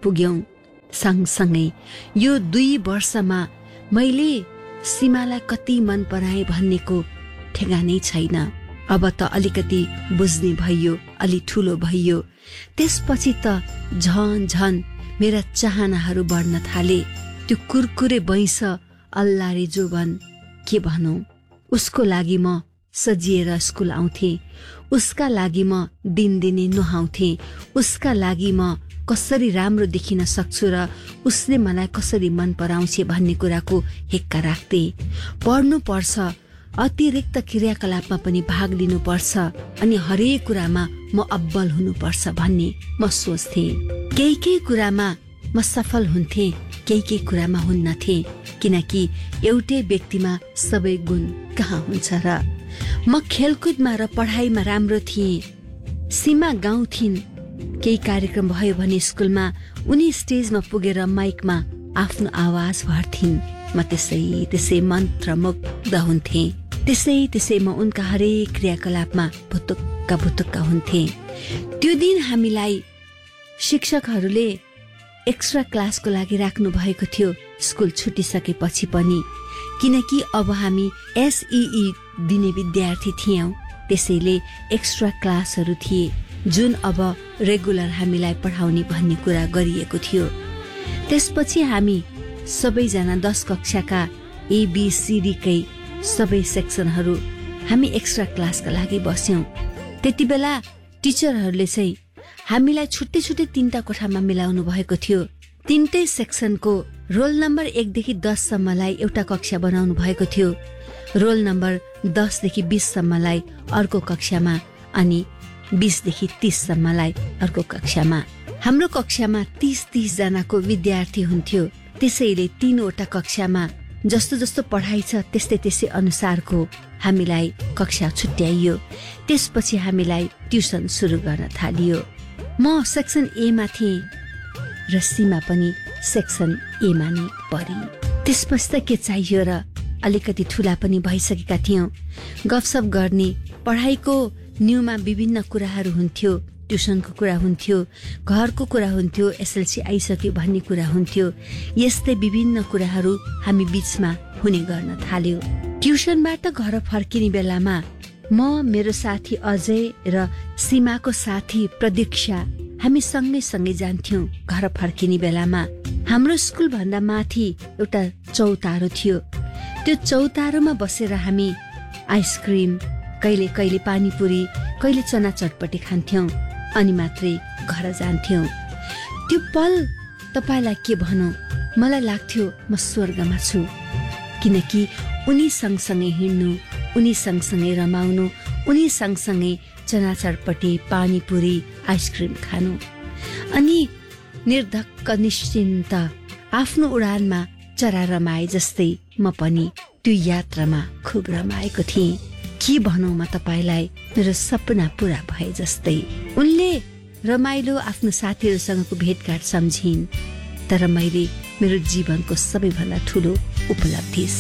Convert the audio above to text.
पुग्यौं सँगसँगै। यो 2 वर्षमा मैले सीमालाई कति मन पराए भन्नेको ठेगानै छैन। अब त अलिकति बुझ्ने भइयो, अलि ठुलो भइयो। त्यसपछि त झन मेरा चाहनाहरू बढ्न थाले। त्यो कुरकुरे बैंस अल्लारे जोबन के भनौं। उसको लागि म सजिएर स्कुल आउँथे, उसका लागि म दिनदिनै नुहाउँथे, उसका लागि म कसरी राम्रो देखिन सक्छु र उसले मलाई कसरी मन पराउँछ भन्ने कुराको हेक्का राख्थे। पढ्नु पर्छ, अतिरिक्त क्रियाकलापमा पनि भाग लिनुपर्छ अनि हरेक कुरामा म अब्बल हुनुपर्छ भन्ने म सोच्थे। केही कुरामा म सफल हुन्थे, केही कुरामा हुन्नथे, किनकि एउटै व्यक्तिमा सबै गुण कहाँ हुन्छ र। म खेलकुदमा र पढाइमा राम्रो थिएँ। सीमा गाउँथिन्, केही कार्यक्रम भयो भने स्कुलमा उनी स्टेजमा पुगेर माइकमा आफ्नो आवाज भर्थिन्। म त्यसै मन्त्रमुग्ध हुन्थे। त्यसै म उनका हरेक क्रियाकलापमा भुतुक्क हुन्थे। त्यो दिन हामीलाई शिक्षकहरूले एक्स्ट्रा क्लासको लागि राख्नु भएको थियो स्कुल छुटिसकेपछि पनि, किनकि अब हामी SEE दिने विद्यार्थी थियौं। त्यसैले एक्स्ट्रा क्लासहरू थिए जुन अब रेगुलर हामीलाई पढाउने भन्ने कुरा गरिएको थियो। त्यसपछि हामी सबैजना 10 कक्षाका ABCD कै सबै सेक्सनहरू हामी एक्स्ट्रा क्लासका लागि बस्यौं। त्यति बेला टिचरहरूले चाहिँ हामीलाई छुट्टै 3टा कोठामा मिलाउनु भएको थियो। 3टै सेक्सनको रोल नम्बर 1 देखि 10 सम्मलाई एउटा कक्षा बनाउनु भएको थियो, रोल नम्बर 10 देखि 20 सम्मलाई अर्को कक्षामा अनि 20 देखि 30 सम्मलाई अर्को कक्षामा। हाम्रो कक्षामा 30 जनाको विद्यार्थी हुन्थ्यो। त्यसैले 3वटा कक्षामा जस्तो पढाइ छ त्यस्तै अनुसारको हामीलाई कक्षा छुट्याइयो। त्यसपछि हामीलाई ट्युसन सुरु गर्न थालियो। म सेक्सन A मा थिएँ र सीमा पनि सेक्सन A मा नै परी। त्यसपछि त के चाहियो र, अलिकति ठुला पनि भइसकेका थियौं। गफसफ गर्ने, पढाइको न्यूमा विभिन्न कुराहरू हुन्थ्यो, ट्युसनको कुरा हुन्थ्यो, घरको कुरा हुन्थ्यो, SLC आइसक्यो भन्ने कुरा हुन्थ्यो। यस्तै विभिन्न कुराहरू हामी बीचमा हुने गर्न थाल्यो। ट्युसनबाट घर फर्किने बेलामा म, मेरो साथी अजय र सीमाको साथी प्रतीक्षा हामी सँगै जान्थ्यौं। घर फर्किने बेलामा हाम्रो स्कुल भन्दा माथि एउटा चौतारो थियो। त्यो चौतारोमा बसेर हामी आइसक्रिम, कहिले पानीपुरी, कहिले चना चटपटी खान्थ्यौं अनि मात्रै घर जान्थ्यौं। त्यो पल तपाईलाई के भनौं, मलाई लाग्थ्यो म स्वर्गमा छु, किनकि उनी सँगसँगै हिँड्नु, उनी सँगसँगै रमाउनु, उनी सँगसँगै चना चटपटी, पानीपुरी, आइसक्रिम खानु अनि निर्धक्क निश्चिन्त आफ्नो उडानमा चरा रमाए जस्तै म पनि त्यो यात्रामा खुब रमाएको थिएँ। के भनौं म तपाईलाई, मेरो सपना पूरा भए जस्तै। उनले रमाइलो आफ्नो साथीहरूसँगको भेटघाट सम्झिन्, तर मैले मेरो जीवनको सबैभन्दा ठुलो उपलब्धि